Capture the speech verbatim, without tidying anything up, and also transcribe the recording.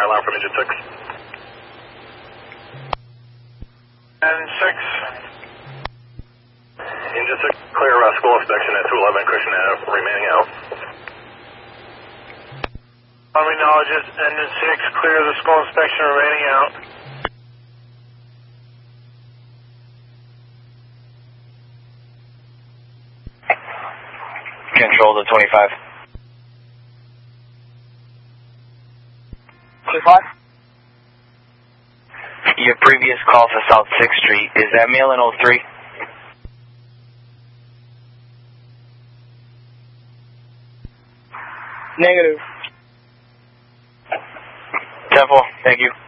alarm from engine six. And six. Engine six, clear uh, school inspection at two eleven Christian Ave, remaining out. Army acknowledges, engine six, clear the school inspection, remaining out. Control to twenty-five. twenty-five? Your previous call for South sixth Street, is that male in oh three? Negative. ten four, thank you.